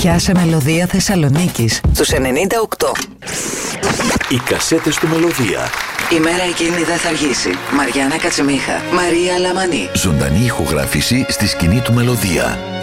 Φωτιά σε Μελωδία Θεσσαλονίκης στους 98. Οι κασέτες του Μελωδία. Η μέρα εκείνη δεν θα αργήσει. Μαριάννα Κατσιμίχα, Μαρία Λαμανή. Ζωντανή ηχογράφηση στη σκηνή του Μελωδία.